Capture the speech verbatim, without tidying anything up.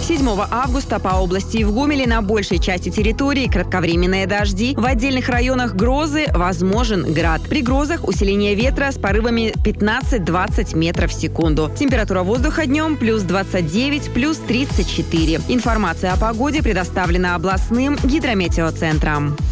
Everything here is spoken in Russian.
седьмого августа по области и в Гомеле на большей части территории кратковременные дожди. В отдельных районах грозы, возможен град. При грозах усиление ветра с порывами пятнадцать-двадцать метров в секунду. Температура воздуха днем плюс двадцать девять, плюс тридцать четыре. Информация о погоде предоставлена областным гидрометеоцентром.